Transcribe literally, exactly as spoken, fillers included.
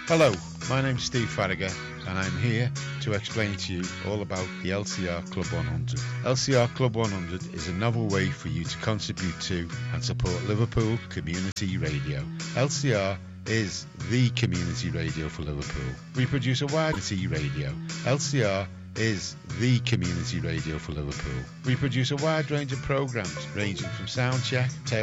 Hello, my name's Steve Farragher and I'm here to explain to you all about the L C R Club one hundred. L C R Club one hundred is a novel way for you to contribute to and support Liverpool Community Radio. L C R is the community radio for Liverpool. We produce a wide community radio. L C R is the community radio for Liverpool. We produce a wide range of programmes ranging from sound check,